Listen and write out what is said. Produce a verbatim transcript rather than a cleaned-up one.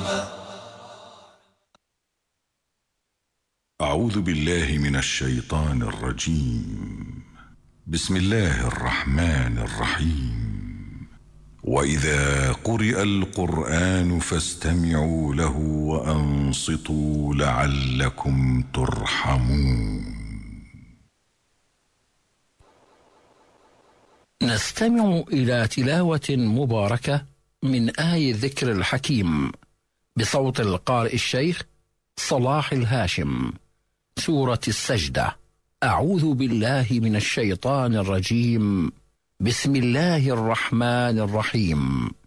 أعوذ بالله من الشيطان الرجيم. بسم الله الرحمن الرحيم. وإذا قرئ القرآن فاستمعوا له وأنصتوا لعلكم ترحمون. نستمع إلى تلاوة مباركة من آي الذكر الحكيم بصوت القارئ الشيخ صلاح الهاشم. سورة السجدة. أعوذ بالله من الشيطان الرجيم. بسم الله الرحمن الرحيم.